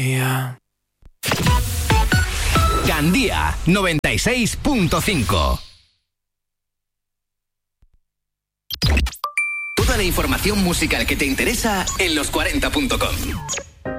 Gandía 96.5. Toda la información musical que te interesa en los40.com.